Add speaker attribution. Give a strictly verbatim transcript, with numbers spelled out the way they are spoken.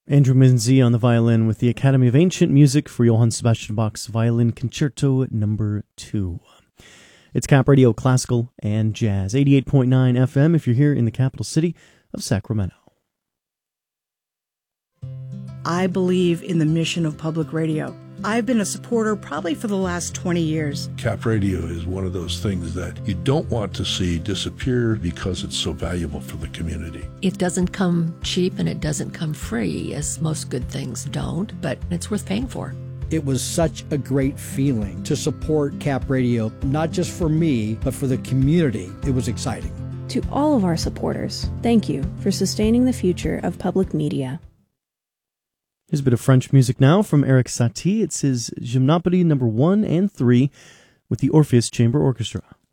Speaker 1: Andrew Minzy on the violin with the Academy of Ancient Music for Johann Sebastian Bach's Violin Concerto number two. It's Cap Radio Classical and Jazz, eighty-eight point nine F M if you're here in the capital city of Sacramento.
Speaker 2: I believe in the mission of public radio. I've been a supporter probably for the last twenty years.
Speaker 3: Cap Radio is one of those things that you don't want to see disappear because it's so valuable for the community.
Speaker 4: It doesn't come cheap and it doesn't come free, as most good things don't, but it's worth paying for.
Speaker 5: It was such a great feeling to support Cap Radio, not just for me, but for the community. It was exciting.
Speaker 6: To all of our supporters, thank you for sustaining the future of public media.
Speaker 1: Here's a bit of French music now from Eric Satie. It's his Gymnopédie number one and three with the Orpheus Chamber Orchestra.